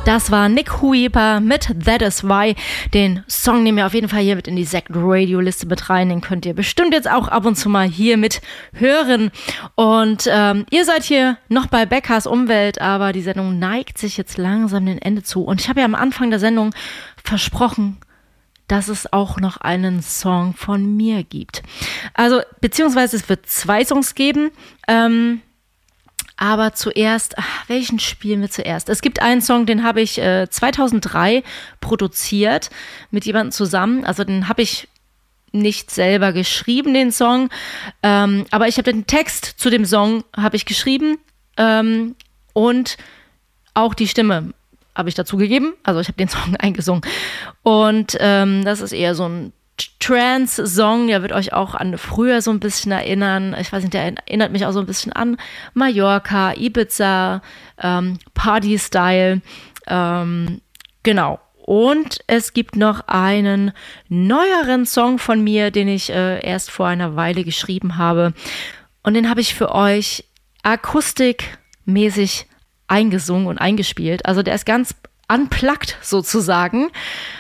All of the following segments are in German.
Das war Nick Huiber mit That Is Why. Den Song nehmen wir auf jeden Fall hier mit in die Second Radio Liste mit rein. Den könnt ihr bestimmt jetzt auch ab und zu mal hier mit hören. Und ihr seid hier noch bei Beckers Umwelt, aber die Sendung neigt sich jetzt langsam dem Ende zu. Und ich habe ja am Anfang der Sendung versprochen, dass es auch noch einen Song von mir gibt. Also, beziehungsweise es wird 2 Songs geben. Aber zuerst, welchen spielen wir zuerst? Es gibt einen Song, den habe ich 2003 produziert mit jemandem zusammen. Also den habe ich nicht selber geschrieben, den Song. Aber ich habe den Text zu dem Song habe ich geschrieben und auch die Stimme habe ich dazu gegeben. Also ich habe den Song eingesungen. Und das ist eher so ein Trance-Song, der wird euch auch an früher so ein bisschen erinnern. Ich weiß nicht, der erinnert mich auch so ein bisschen an Mallorca, Ibiza, Party-Style. Genau. Und es gibt noch einen neueren Song von mir, den ich erst vor einer Weile geschrieben habe. Und den habe ich für euch akustikmäßig eingesungen und eingespielt. Also der ist ganz unplugged sozusagen.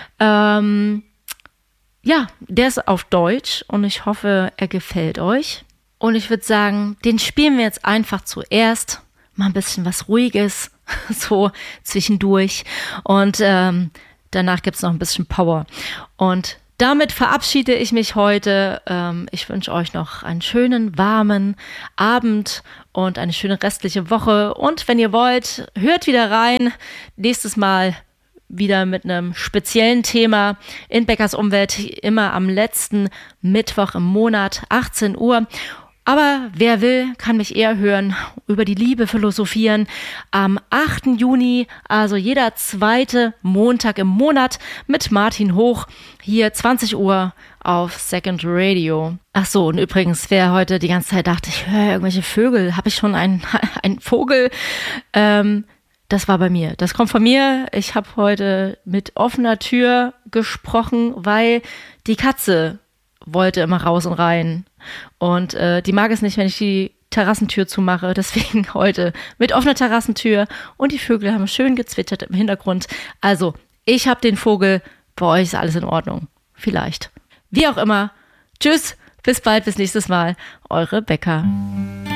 Ja, der ist auf Deutsch und ich hoffe, er gefällt euch. Und ich würde sagen, den spielen wir jetzt einfach zuerst. Mal ein bisschen was Ruhiges, so zwischendurch. Und danach gibt es noch ein bisschen Power. Und damit verabschiede ich mich heute. Ich wünsche euch noch einen schönen, warmen Abend und eine schöne restliche Woche. Und wenn ihr wollt, hört wieder rein. Nächstes Mal wieder mit einem speziellen Thema in Beckers Umwelt, immer am letzten Mittwoch im Monat, 18 Uhr. Aber wer will, kann mich eher hören, über die Liebe philosophieren. Am 8. Juni, also jeder 2. Montag im Monat mit Martin Hoch, hier 20 Uhr auf Second Radio. Ach so, und übrigens, wer heute die ganze Zeit dachte, ich höre irgendwelche Vögel, habe ich schon einen Vogel? Das war bei mir. Das kommt von mir. Ich habe heute mit offener Tür gesprochen, weil die Katze wollte immer raus und rein. Und die mag es nicht, wenn ich die Terrassentür zumache. Deswegen heute mit offener Terrassentür. Und die Vögel haben schön gezwitschert im Hintergrund. Also, ich habe den Vogel. Bei euch ist alles in Ordnung. Vielleicht. Wie auch immer. Tschüss. Bis bald. Bis nächstes Mal. Eure Becca.